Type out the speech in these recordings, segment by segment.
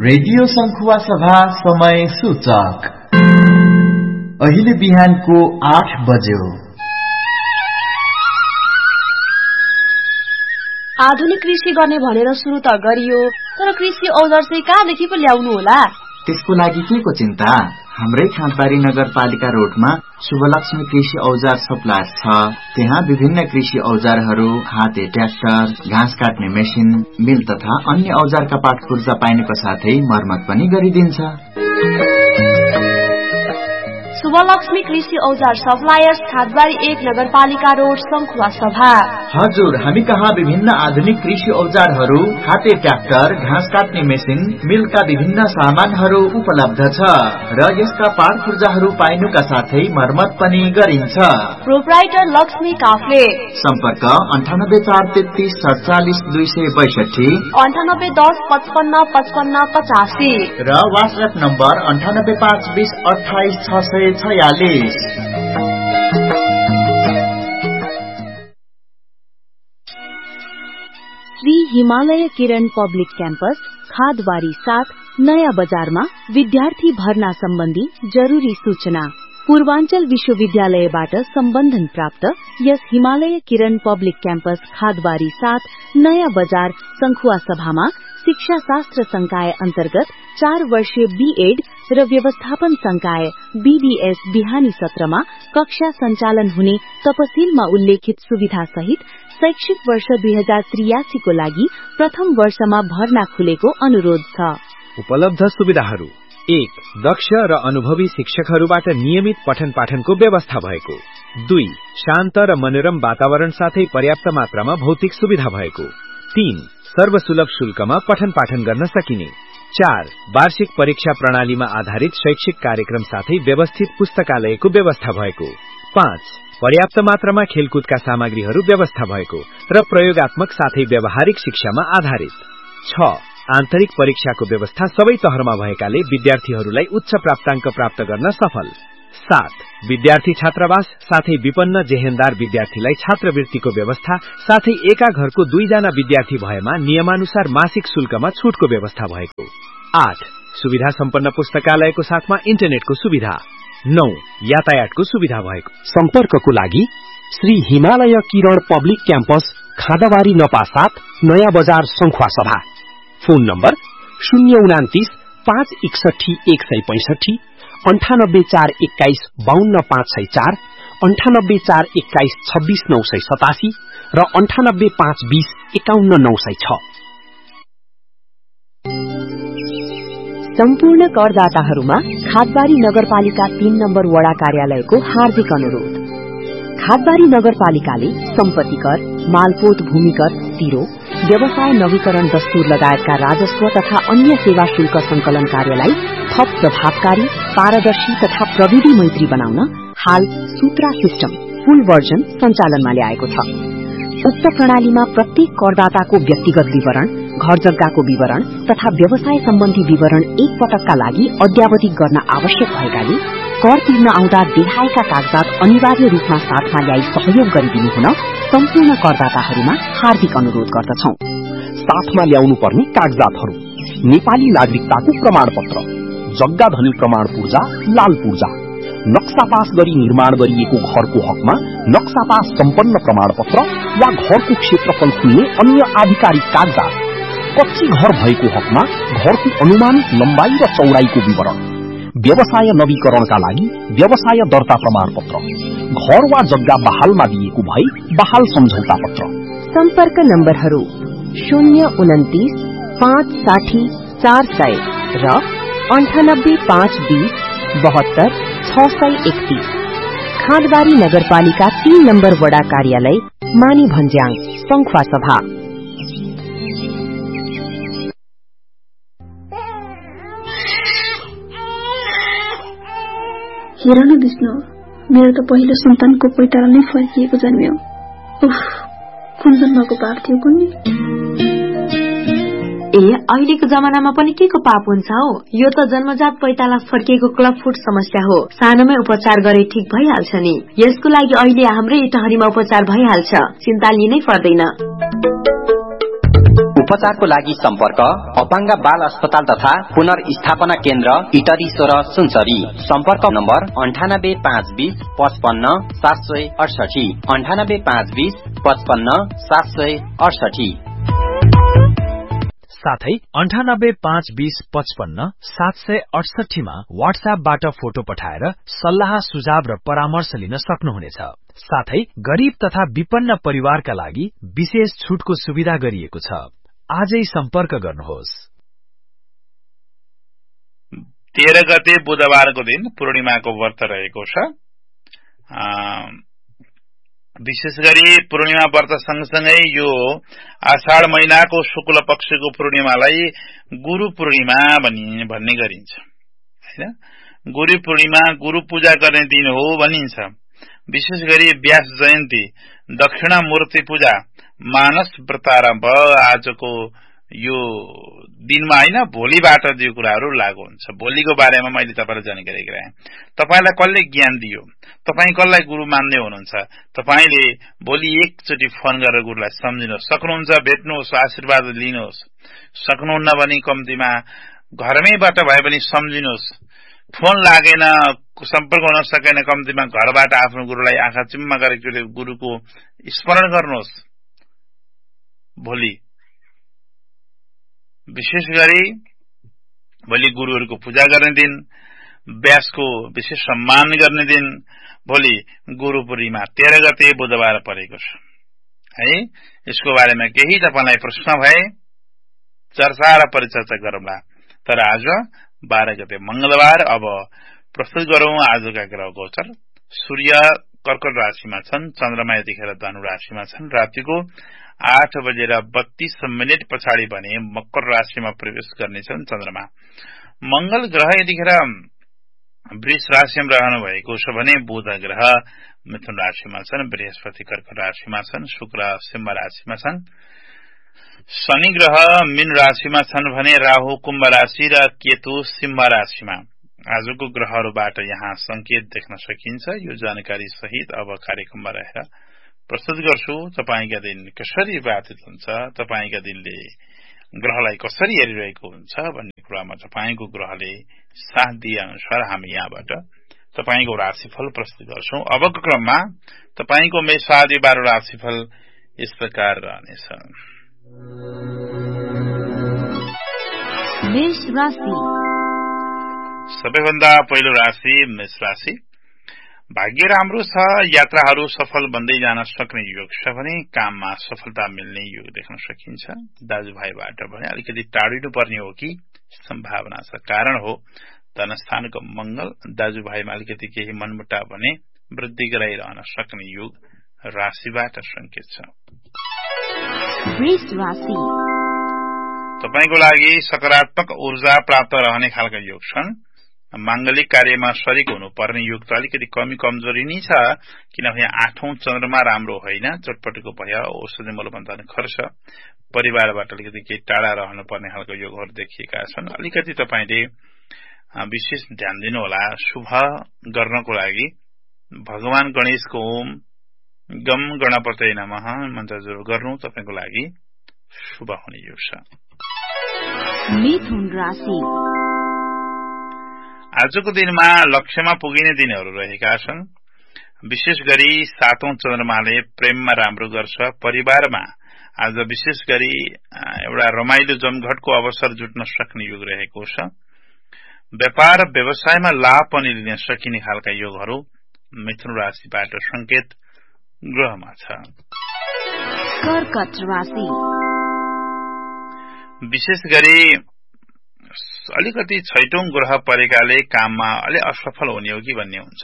Radio संखुवा सभा समय सूचक अहिले बिहानको 8 बज्यो। आधुनिक कृषि गर्ने भनेर सुरु त गरियो, तर कृषि औजार चाहिँ कहाँदेखि पो ल्याउनु होला? त्यसको लागि के को चिन्ता? हाम्रै खाँदबारी नगरपालिका रोडमा शुभलक्ष्मी कृषि औजार सप्लायर छ। त्यहाँ विभिन्न कृषि औजारहरू, हाते ट्र्याक्टर, घाँस काट्ने मेसिन, मिल तथा अन्य औजारका पाटपुर्जा पाइनुको साथै मर्मत पनि गरिदिन्छ। शुभलक्ष्मी कृषि औजार सप्लायर्स, खाँदबारी 1 नगरपालिका रोड, संखुवा सभा। हजुर, हामी कहाँ विभिन्न आधुनिक कृषि औजारहरू, हाते ट्र्याक्टर, घाँस काट्ने मेसिन, मिलका विभिन्न सामानहरू उपलब्ध छ र यसका पाटपुर्जाहरू पाइनुका साथै मर्मत पनि गरिन्छ। प्रोप्राइटर लक्ष्मी काफ्ले। सम्पर्क 9843 47 262, 9810 55 55 85 र WhatsApp नम्बर 98520 28 646। श्री हिमालय किरण पब्लिक क्याम्पस, खादबारी 7, नयाँ बजारमा विद्यार्थी भर्ना सम्बन्धी जरुरी सूचना। पूर्वाञ्चल विश्वविद्यालयबाट सम्बन्धन प्राप्त यस हिमालय किरण पब्लिक क्याम्पस, खादबारी 7, नयाँ बजार, संखुवा सभामा शिक्षा शास्त्र संकाय अन्तर्गत 4 वर्षीय बीएड र व्यवस्थापन संकाय बीबीएस बिहानी सत्रमा कक्षा सञ्चालन हुने तपसिलमा उल्लेखित सुविधा सहित शैक्षिक वर्ष 2083 को लागि प्रथम वर्षमा भर्ना खुलेको अनुरोध छ। उपलब्ध सुविधाहरू: 1. दक्ष र अनुभवी शिक्षकहरूबाट नियमित पठन पाठनको व्यवस्था भएको। 2. शान्त र मनोरम वातावरण साथै पर्याप्त मात्रामा भौतिक सुविधा भएको। 3. सर्वसुलभ शुल्कमा पठन पाठन गर्न सकिने। 4. वार्षिक परीक्षा प्रणालीमा आधारित शैक्षिक कार्यक्रम साथै व्यवस्थित पुस्तकालयको व्यवस्था भएको। 5. पर्याप्त मात्रामा खेलकुदका सामग्रीहरू व्यवस्था भएको र प्रयोगात्मक साथै व्यावहारिक शिक्षामा आधारित। 6. आन्तरिक परीक्षाको व्यवस्था सबै तहरमा भएकाले विद्यार्थीहरूलाई उच्च प्राप्ताङ्क प्राप्त गर्न सफल। 7. विद्यार्थी छात्रावास साथै विपन्न जेहेन्दार विद्यार्थीलाई छात्रवृत्तिको व्यवस्था साथै एका घरको 2 जना विद्यार्थी भएमा नियमानुसार मासिक शुल्कमा छुटको व्यवस्था भएको। 8. सुविधा सम्पन्न पुस्तकालयको साथमा इन्टरनेटको सुविधा। 9. यातायातको सुविधा भएको। सम्पर्कको लागि श्री हिमालय किरण पब्लिक क्याम्पस, खाँदबारी नपा 7, नयाँ बजार, संखुवा सभा। फोन नम्बर 029 561 165, 98421 52504, 98421 26987 र 98520 51906। सम्पूर्ण करदाताहरूमा खादबारी नगरपालिका 3 नम्बर वडा कार्यालयको हार्दिक अनुरोध। खादबारी नगरपालिकाले सम्पत्ति कर, मालपोत भूमि कर, तिरो, व्यवसाय नवीकरण दस्तुर लगायतका राजस्व तथा अन्य सेवा शुल्क संकलन कार्यलाई थप प्रभावकारी, पारदर्शी तथा प्रविधि मैत्री बनाउन हाल सूत्रा सिस्टम फुल भर्जन सञ्चालनमा ल्याएको छ। उक्त प्रणालीमा प्रत्येक करदाताको व्यक्तिगत विवरण, घर जग्गाको विवरण तथा व्यवसाय सम्बन्धी विवरण एक पटकका लागि अद्यावधिक गर्न आवश्यक भएकाले कर तिर्न आउँदा देखाएका कागजात अनिवार्य रूपमा साथमा ल्याई सहयोग गरिदिनु हुन सम्पूर्ण करदाताहरूमा हार्दिक अनुरोध गर्दछौं। साथमा ल्याउनु पर्ने कागजातहरू: नेपाली नागरिकताको प्रमाणपत्र, जग्गा धनी प्रमाण पूर्जा, लाल पूर्जा, नक्सा पास गरी निर्माण गरिएको घरको हकमा नक्सा पास सम्पन्न प्रमाणपत्र वा घरको क्षेत्रफल खुल्ने अन्य आधिकारिक कागजात, कच्ची घर भएको हकमा घरको अनुमानित लम्बाई र चौडाईको विवरण, व्यवसाय नवीकरणका लागि व्यवसाय दर्ता प्रमाणपत्र, घर वा जग्गा बहालमा दिएको भए बहाल सम्झौता पत्र। सम्पर्क नम्बरहरू 029 560 400 र 98520 72 631। खादबारी नगरपालिका 3 नम्बर वडा कार्यालय, मानी भन्ज्याङ, संखुवा सभा। हेर न विष्णु, मेरो त पहिलो सन्तानको पैताला नै फर्किएको जन्म्यो। उफ, कुन जन्मको पाप थियो कुन्नी। अहिलेको जमानामा पनि के को पाप हुन्छ हो? यो त जन्मजात पैताला फर्किएको क्लब फुट समस्या हो। सानोमै उपचार गरे ठीक भइहाल्छ नि। यसको लागि अहिले हाम्रै इटहरीमा उपचार भइहाल्छ, चिन्ता लिनै पर्दैन। उपचारको लागि सम्पर्क अपाङ्ग बाल अस्पताल तथा पुनर्स्थापना केन्द्र इटरी 16 सुनसरी। सम्पर्क नम्बर 98 520 55 768 98 520 55 768। साथै 98 520 55 768 मा व्हाट्सएपबाट फोटो पठाएर सल्लाह सुझाव र परामर्श लिन सक्नुहुनेछ। साथै गरीब तथा विपन्न परिवारका लागि विशेष छुटको सुविधा गरिएको छ। आजै सम्पर्क गर्नुहोस्। 13 गते बुधबारको दिन पूर्णिमाको व्रत रहेको छ। विशेष गरी पूर्णिमा व्रत सँगसँगै यो आषाढ महिनाको शुक्ल पक्षको पूर्णिमालाई गुरु पूर्णिमा भन्ने गरिन्छ हैन। गुरु पूर्णिमा गुरु पूजा गर्ने दिन हो भनिन्छ। विशेष गरी व्यास जयन्ती, दक्षिणामूर्ति पूजा, मानस व्रतारम्भ आजको यो दिनमा हैन, भोलिबाट यो कुराहरू लागू हुन्छ। भोलिको बारेमा मैले तपाईलाई जानकारी गराएँ। तपाईलाई कसले ज्ञान दियो, तपाई कसलाई गुरु मान्दै हुनुहुन्छ, तपाईले भोलि एकचोटि फोन गरेर गुरुलाई सम्झिनुहोस्। सक्नुहुन्छ भेट्नुहोस्, आशीर्वाद लिनुहोस्। सक्नुहुन्न भने कम्तीमा घरमैबाट भए पनि सम्झिनुहोस्। फोन लागेन, सम्पर्क हुन सकेन, कम्तीमा घरबाट आफ्नो गुरुलाई आँखा चिम्मा गरेर गुरुको स्मरण गर्नुहोस्। भोलि विशेष गरी भोलि गुरुहरूको पूजा गर्ने दिन, व्यासको विशेष सम्मान गर्ने दिन, भोलि गुरु पूर्णिमा 13 गते बुधबार परेको छ है। यसको बारेमा केही तपाईलाई प्रश्न भए चर्चा र परिचर्चा गरौँला। तर आज 12 गते मंगलबार। अब प्रस्तुत गरौं आजका ग्रह गोचर। सूर्य कर्कट राशिमा छन्, चन्द्रमा यतिखेर धनु राशिमा छन्। रातिको 8:32 पछाडि भने मकर राशिमा प्रवेश गर्नेछन् चन्द्रमा। मंगल ग्रह यतिखेर वृष राशिमा रहनु भएको छ भने बुध ग्रह मिथुन राशिमा छन्, बृहस्पति कर्कट राशिमा छन्, शुक्र सिंह राशिमा छन्, शनि ग्रह मीन राशिमा छन् भने राहु कुम्भ राशि र केतु सिंह राशिमा। आजको ग्रहहरूबाट यहाँ संकेत देख्न सकिन्छ। यो जानकारी सहित अब कार्यक्रममा रहेर प्रस्तुत गर्छु। तपाईका दिन कसरी व्यतीत हुन्छ, तपाईका दिनले ग्रहलाई कसरी हेरिरहेको हुन्छ भन्ने कुरामा तपाईको ग्रहले साथ दिए अनुसार हामी यहाँबाट तपाईको राशिफल प्रस्तुत गर्छौं। अबको क्रममा तपाईको मेष आदि 12 राशिफल यस प्रकार रहनेछ। मेष राशि। सबैभन्दा पहिलो राशि मेष राशि। भाग्य राम्रो छ, यात्राहरू सफल बन्दै जान सक्ने योग छ भने काममा सफलता मिल्ने योग देख्न सकिन्छ। दाजुभाइबाट भने अलिकति टाढिनु पर्ने हो कि सम्भावना छ। कारण हो धनस्थानको मंगल, दाजुभाइमा अलिकति केही मनमुटाव भने वृद्धि गराइरहन सक्ने योग राशिबाट संकेत छ। वृष राशि। तपाईको लागि सकारात्मक ऊर्जा प्राप्त रहने खालका योग छन्। मांगलिक कार्यमा शरीक हुनुपर्ने योग त अलिकति कमजोरी नै छ, किनभने 8औं चन्द्रमा राम्रो होइन, चटपटको भयो, औषधि मूलमन्त्र खर्च, परिवारबाट अलिकति केही टाढा रहनुपर्ने खालको योगहरू देखिएका छन्। अलिकति तपाईले विशेष ध्यान दिनु होला। शुभ गर्नको लागि भगवान गणेशको ओम गम गणपतये नमः मन्त्र जप गर्नु तपाईको लागि शुभ हुने योग छ। मिथुन राशि। आजको दिनमा लक्ष्यमा पुगिने दिनहरू रहेका छन्। विशेष गरी 7औं चन्द्रमाले प्रेममा राम्रो गर्छ। परिवारमा आज विशेष गरी एउटा रमाइलो जमघटको अवसर जुट्न सक्ने योग रहेको छ। व्यापार व्यवसायमा लाभ पनि लिन सकिने खालका योगहरू मिथुन राशिबाट संकेत ग्रहमा छ। कर्कट राशि। विशेष गरी अलिकति छैटौं ग्रह परेकाले काममा अलि असफल हुने हो कि भन्ने हुन्छ।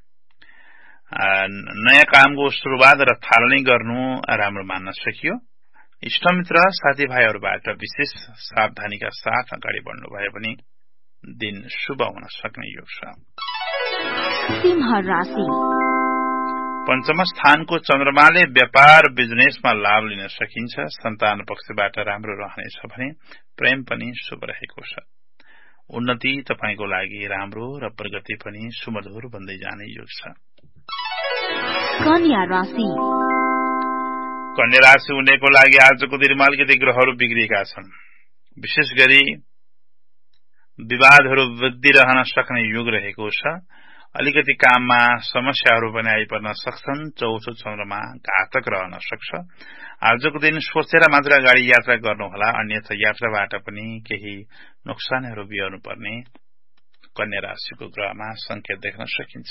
नयाँ कामको सुरुवात र थालनी गर्नु राम्रो मान्न सकियो। इष्टमित्र साथीभाइहरूबाट विशेष सावधानीका साथ अगाडि बढ्नु भए पनि दिन शुभ हुन सक्ने योग छ। सिंह राशि। पञ्चम स्थानको चन्द्रमाले व्यापार बिजनेसमा लाभ लिन सकिन्छ। सन्तान पक्षबाट राम्रो रहनेछ भने प्रेम पनि शुभ रहेको छ। उन्नति तपाईको लागि राम्रो र प्रगति पनि सुमधुर बन्दै जाने योग छ। कन्या राशि। कन्या राशि हुनेको लागि आजको दिनमा अलिकति ग्रहहरू बिग्रिएका छन्। विशेष गरी विवादहरू वृद्धि रहन सक्ने योग रहेको छ। अलिकति काममा समस्याहरू पनि आइपर्न सक्छन्। चौथो चन्द्रमा घातक रहन सक्छ। आजको दिन सोचेर मात्र अगाडि यात्रा गर्नुहोला, अन्यथा यात्राबाट पनि केही नोक्सानहरू बिहोर्नु पर्ने कन्या राशिको ग्रहमा संकेत देख्न सकिन्छ।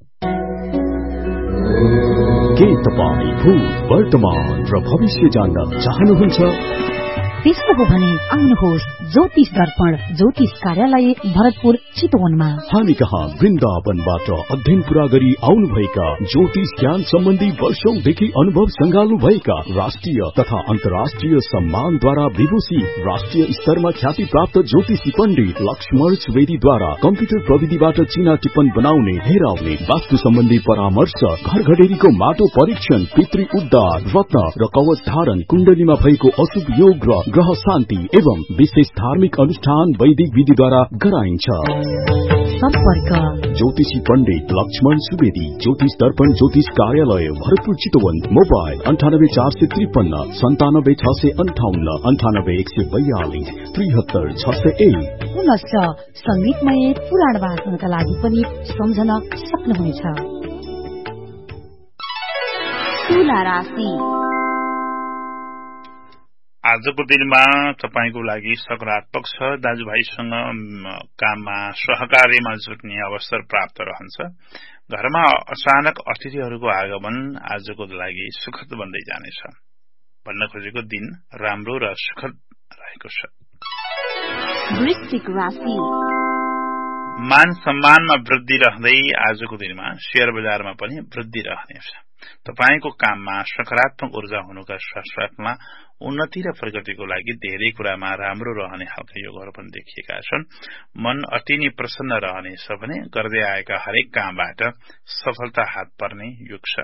के तपाईँ भूत, वर्तमान र भविष्य जान्न चाहनुहुन्छ? त्यस्तो हो भने आउनुहोस् ज्योतिष दर्पण ज्योतिष कार्यालय भरतपुर चितवनमा। हामी कहाँ वृन्दावनबाट अध्ययन पूरा गरी आउनुभएका ज्योतिष ज्ञान सम्बन्धी वर्षौंदेखि अनुभव संगाल्नु भएका राष्ट्रिय तथा अन्तर्राष्ट्रिय सम्मानद्वारा विभूषी राष्ट्रिय स्तरमा ख्याति प्राप्त ज्योतिषी पण्डित लक्ष्मण सुवेदीद्वारा कम्प्युटर प्रविधिबाट चिना टिप्पण बनाउने, हेराउने, वास्तु सम्बन्धी परामर्श, घर घडेरीको माटो परीक्षण, पितृ उद्धार, रत्न र कवच धारण, कुण्डलीमा भएको अशुभ योग र ग्रह शान्ति एवं विशेष धार्मिक अनुष्ठान वैदिक विधिद्वारा गराइन्छ। सम्पर्क ज्योतिषी पण्डित लक्ष्मण सुवेदी, ज्योतिष दर्पण ज्योतिष कार्यालय भरतपुर चितवन। मोबाइल 984553 97658 98142 73601। पुनश्च संगीतमय पुराण वाचनका लागि पनि सम्झन सक्नुहुनेछ। तुला राशि आजको दिनमा तपाईको लागि सकारात्मक छ। दाजुभाइसँग काममा सहकार्यमा जुट्ने अवसर प्राप्त रहन्छ। घरमा अचानक अतिथिहरूको आगमन आजको लागि सुखद बन्दै जानेछ। भन्न खोजेको दिन राम्रो र सुखद रहेको छ। वृश्चिक राशि मान सम्मानमा वृद्धि रहँदै आजको दिनमा शेयर बजारमा पनि वृद्धि रहनेछ। तपाईको काममा सकारात्मक ऊर्जा हुनुका साथसाथमा उन्नति र प्रगतिको लागि धेरै कुरामा राम्रो रहने खालका योगहरू पनि देखिएका छन्। मन अति नै प्रसन्न रहनेछ भने गर्दै आएका हरेक कामबाट सफलता हात पर्ने योग छ।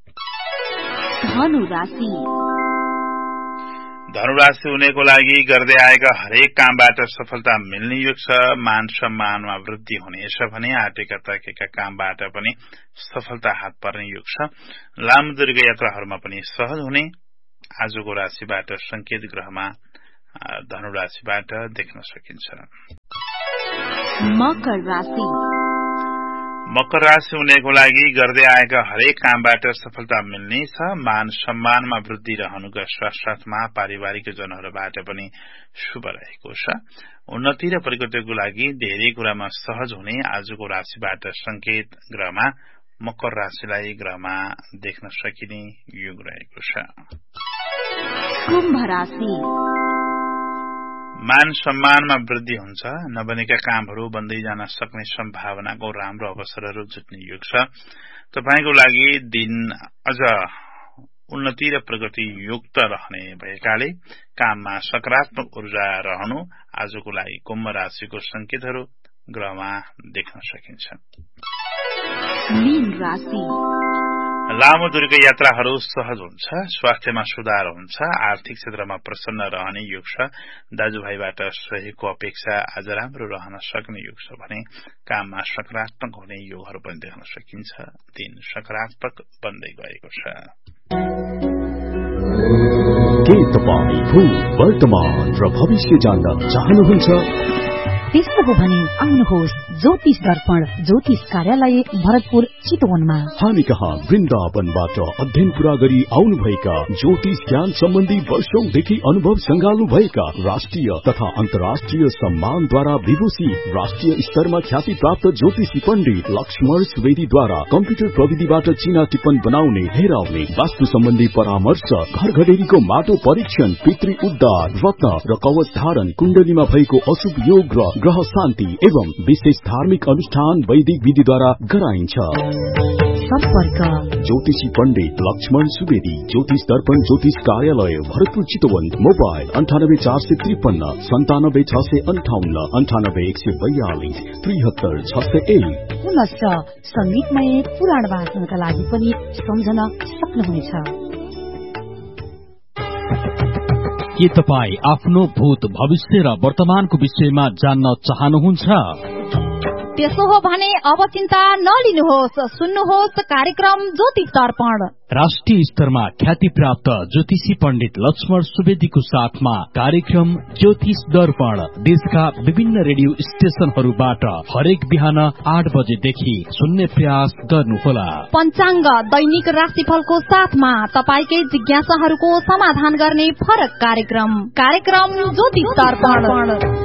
धनुराशि हुनेको लागि गर्दै आएका हरेक कामबाट सफलता मिल्ने योग छ। मान सम्मानमा वृद्धि हुनेछ भने आटेका ताकेका कामबाट पनि सफलता हात पर्ने योग छ। लामो दूरीका यात्राहरूमा पनि सहज हुने आजको राशिबाट संकेत ग्रहमा धनुराशिबाट देख्न सकिन्छ। मकर राशि हुनेको लागि गर्दै आएका हरेक कामबाट सफलता मिल्नेछ। मान सम्मानमा वृद्धि रहनुका साथसाथमा पारिवारिक जनहरूबाट पनि शुभ रहेको छ। उन्नति र प्रगतिको लागि धेरै कुरामा सहज हुने आजको राशिबाट संकेत ग्रहमा मकर राशिलाई ग्रहमा देख्न सकिने योग रहेको छ। कुम्भ राशि मान सम्मानमा वृद्धि हुन्छ। नबनेका कामहरू बन्दै जान सक्ने सम्भावनाको राम्रो अवसरहरू जुट्ने योग छ। तपाईको लागि दिन अझ उन्नति र प्रगति युक्त रहने भएकाले काममा सकारात्मक ऊर्जा रहनु आजको लागि कुम्भ राशिको संकेतहरू ग्रहमा देख्न सकिन्छ। मीन राशि लामो दूरीका यात्राहरू सहज हुन्छ। स्वास्थ्यमा सुधार हुन्छ। आर्थिक क्षेत्रमा प्रसन्न रहने योग छ। दाजुभाइबाट सहयोगको अपेक्षा आज राम्रो रहन सक्ने योग छ भने काममा सकारात्मक हुने योगहरू पनि देख्न सकिन्छ। दिन सकारात्मक बन्दै गएको छ। के तपाईँ भूत, वर्तमान र भविष्य जान्न चाहनुहुन्छ? त्यस्तो हो भने आउनुहोस् ज्योतिष दर्पण ज्योतिष कार्यालय भरतपुर चितवनमा। हामी कहाँ वृन्दावनबाट अध्ययन पूरा गरी आउनुभएका ज्योतिष ज्ञान सम्बन्धी वर्षौंदेखि अनुभव संगाल्नु भएका राष्ट्रिय तथा अन्तर्राष्ट्रिय सम्मानद्वारा विभूषी राष्ट्रिय स्तरमा ख्याति प्राप्त ज्योतिषी पण्डित लक्ष्मण सुवेदीद्वारा कम्प्युटर प्रविधिबाट चिना टिप्पण बनाउने, हेराउने, वास्तु सम्बन्धी परामर्श, घर घडेरीको माटो परीक्षण, पितृ उद्धार, रत्न र कवच धारण, कुण्डलीमा भएको अशुभ योग र ग्रह शान्ति एवं विशेष धार्मिक अनुष्ठान वैदिक विधिद्वारा गराइन्छ। सम्पर्क ज्योतिषी पण्डित लक्ष्मण सुवेदी, ज्योतिष दर्पण ज्योतिष कार्यालय भरतपुर चितवन। मोबाइल 984553 97658 98142 73601। पुनश्च संगीतमय पुराण वाचनका लागि पनि सम्झन सक्नुहुनेछ। के तपाईँ आफ्नो भूत, भविष्य र वर्तमानको विषयमा जान्न चाहनुहुन्छ? त्यसो हो भने अब चिन्ता नलिनुहोस्, सुन्नुहोस् कार्यक्रम ज्योतिष दर्पण। राष्ट्रिय स्तरमा ख्याति प्राप्त ज्योतिषी पण्डित लक्ष्मण सुवेदीको साथमा कार्यक्रम ज्योतिष दर्पण देशका विभिन्न रेडियो स्टेशनहरूबाट हरेक बिहान 8 बजेदेखि सुन्ने प्रयास गर्नुहोला। पञ्चाङ्ग दैनिक राशिफलको साथमा तपाईकै जिज्ञासाहरूको समाधान गर्ने फरक कार्यक्रम ज्योतिष दर्पण।